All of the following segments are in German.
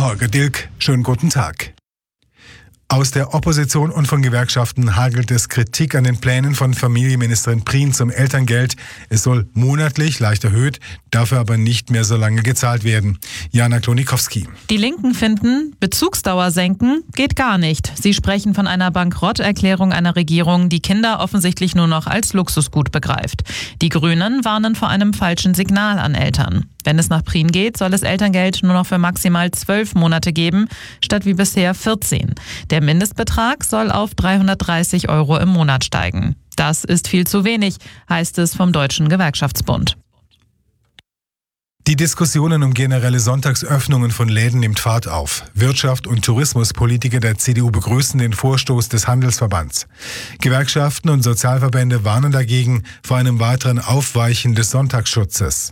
Holger Dilk, schönen guten Tag. Aus der Opposition und von Gewerkschaften hagelt es Kritik an den Plänen von Familienministerin Prien zum Elterngeld. Es soll monatlich leicht erhöht, dafür aber nicht mehr so lange gezahlt werden. Jana Klonikowski. Die Linken finden, Bezugsdauer senken geht gar nicht. Sie sprechen von einer Bankrotterklärung einer Regierung, die Kinder offensichtlich nur noch als Luxusgut begreift. Die Grünen warnen vor einem falschen Signal an Eltern. Wenn es nach Prien geht, soll es Elterngeld nur noch für maximal 12 Monate geben, statt wie bisher 14. Der Mindestbetrag soll auf 330 € im Monat steigen. Das ist viel zu wenig, heißt es vom Deutschen Gewerkschaftsbund. Die Diskussionen um generelle Sonntagsöffnungen von Läden nimmt Fahrt auf. Wirtschaft- und Tourismuspolitiker der CDU begrüßen den Vorstoß des Handelsverbands. Gewerkschaften und Sozialverbände warnen dagegen vor einem weiteren Aufweichen des Sonntagsschutzes.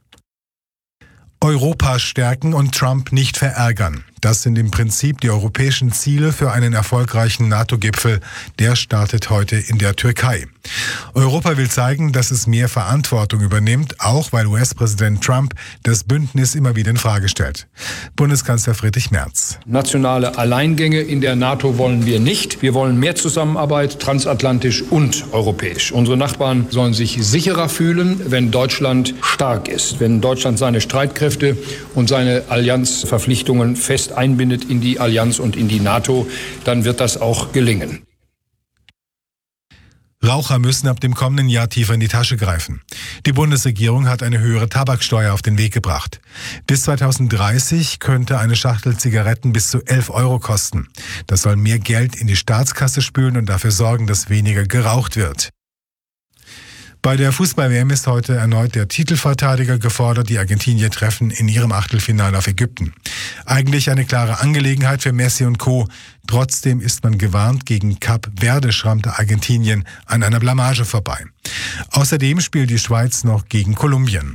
Europa stärken und Trump nicht verärgern. Das sind im Prinzip die europäischen Ziele für einen erfolgreichen NATO-Gipfel. Der startet heute in der Türkei. Europa will zeigen, dass es mehr Verantwortung übernimmt, auch weil US-Präsident Trump das Bündnis immer wieder in Frage stellt. Bundeskanzler Friedrich Merz. Nationale Alleingänge in der NATO wollen wir nicht. Wir wollen mehr Zusammenarbeit, transatlantisch und europäisch. Unsere Nachbarn sollen sich sicherer fühlen, wenn Deutschland stark ist, wenn Deutschland seine Streitkräfte und seine Allianzverpflichtungen fest einbindet in die Allianz und in die NATO, dann wird das auch gelingen. Raucher müssen ab dem kommenden Jahr tiefer in die Tasche greifen. Die Bundesregierung hat eine höhere Tabaksteuer auf den Weg gebracht. Bis 2030 könnte eine Schachtel Zigaretten bis zu 11 € kosten. Das soll mehr Geld in die Staatskasse spülen und dafür sorgen, dass weniger geraucht wird. Bei der Fußball-WM ist heute erneut der Titelverteidiger gefordert. Die Argentinier treffen in ihrem Achtelfinale auf Ägypten. Eigentlich eine klare Angelegenheit für Messi und Co. Trotzdem ist man gewarnt, gegen Kap Verde schrammte Argentinien an einer Blamage vorbei. Außerdem spielt die Schweiz noch gegen Kolumbien.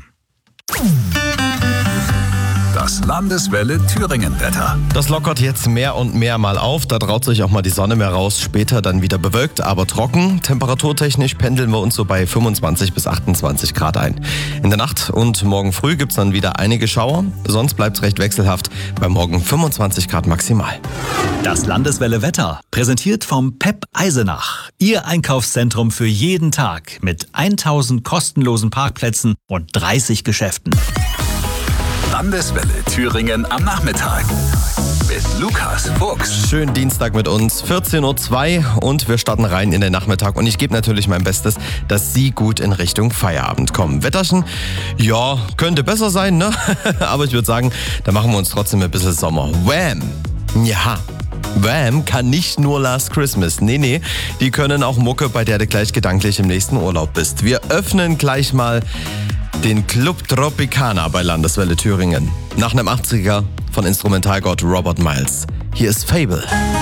Das Landeswelle Thüringen-Wetter. Das lockert jetzt mehr und mehr mal auf. Da traut sich auch mal die Sonne mehr raus. Später dann wieder bewölkt, aber trocken. Temperaturtechnisch pendeln wir uns so bei 25 bis 28 Grad ein. In der Nacht und morgen früh gibt es dann wieder einige Schauer. Sonst bleibt es recht wechselhaft. Bei morgen 25 Grad maximal. Das Landeswelle Wetter. Präsentiert vom PEP Eisenach. Ihr Einkaufszentrum für jeden Tag. Mit 1000 kostenlosen Parkplätzen und 30 Geschäften. Landeswelle Thüringen am Nachmittag mit Lukas Fuchs. Schönen Dienstag mit uns, 14:02 Uhr und wir starten rein in den Nachmittag. Und ich gebe natürlich mein Bestes, dass Sie gut in Richtung Feierabend kommen. Wetterchen, ja, könnte besser sein, ne? Aber ich würde sagen, da machen wir uns trotzdem ein bisschen Sommer. Wham! Ja. Wham kann nicht nur Last Christmas. Nee, die können auch Mucke, bei der du gleich gedanklich im nächsten Urlaub bist. Wir öffnen gleich mal den Club Tropicana bei Landeswelle Thüringen. Nach einem 80er von Instrumentalgott Robert Miles. Hier ist Fable.